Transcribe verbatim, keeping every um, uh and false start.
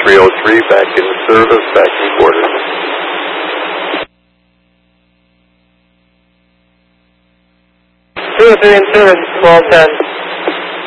three oh three, back in service, back in quarters. two oh three in service, twelve ten.